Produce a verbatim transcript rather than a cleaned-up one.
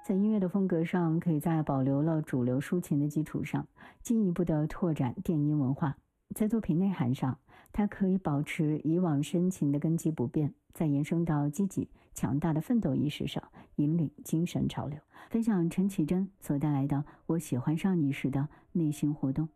在音乐的风格上，可以在保留了主流抒情的基础上，进一步的拓展电音文化。在作品内涵上，它可以保持以往深情的根基不变，再延伸到积极强大的奋斗意识上，引领精神潮流。分享陈绮贞所带来的我喜欢上你时的内心活动。